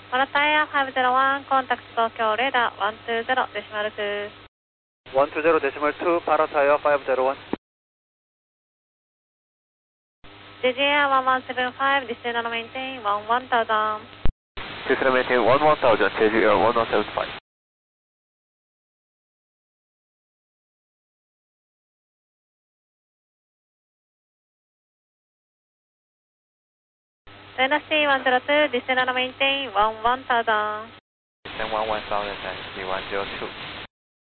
Malataya 501, contact Tokyo radar 120 decimal 2. 120 decimal 2, Parataya 501. JGR 1175, descend and maintain 1000. Descend and maintain 1000, JGR 1175. Dynasty 102, descend and maintain 1000. Descend 1000, Dynasty 102.